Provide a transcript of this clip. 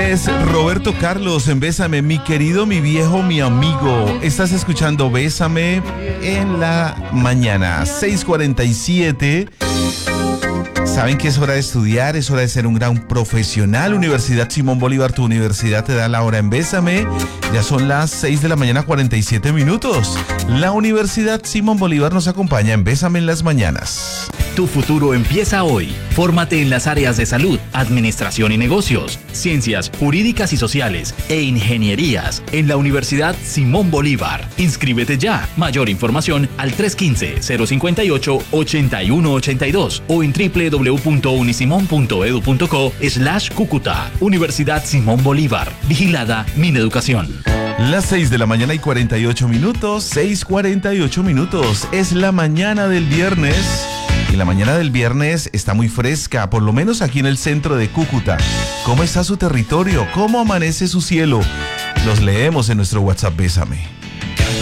es Roberto Carlos en Bésame, mi querido, mi viejo, mi amigo. Estás escuchando Bésame en la mañana, 6:47. Saben que es hora de estudiar, es hora de ser un gran profesional. Universidad Simón Bolívar, tu universidad te da la hora en Bésame. Ya son las 6 de la mañana, 47 minutos. La Universidad Simón Bolívar nos acompaña en Bésame en las mañanas. Tu futuro empieza hoy. Fórmate en las áreas de salud, administración y negocios, ciencias jurídicas y sociales e ingenierías en la Universidad Simón Bolívar. Inscríbete ya. Mayor información al 315-058-8182 o en www.unisimon.edu.co/Cúcuta. Universidad Simón Bolívar. Vigilada Mineducación. Las 6 de la mañana y 48 minutos, 6:48 minutos. Es la mañana del viernes. Y la mañana del viernes está muy fresca, por lo menos aquí en el centro de Cúcuta. ¿Cómo está su territorio? ¿Cómo amanece su cielo? Los leemos en nuestro WhatsApp Bésame.